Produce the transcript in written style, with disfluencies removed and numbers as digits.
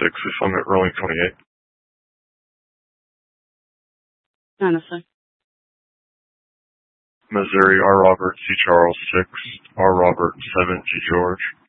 if I'm at rolling 28. Honestly. Missouri, R. Robert, C. Charles 6, R. Robert 7, G. George.